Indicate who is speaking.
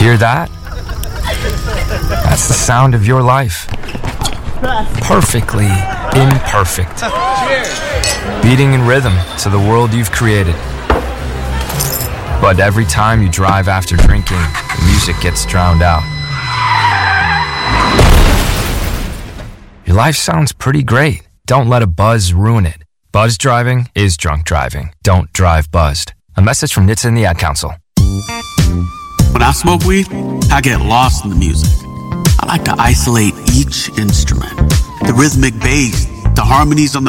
Speaker 1: Hear that? That's the sound of your life. Perfectly imperfect. Beating in rhythm to the world you've created. But every time you drive after drinking, the music gets drowned out. Your life sounds pretty great. Don't let a buzz ruin it. Buzz driving is drunk driving. Don't drive buzzed. A message from NHTSA and the Ad Council.
Speaker 2: When I smoke weed, I get lost in the music. I like to isolate each instrument. The rhythmic bass, the harmonies on the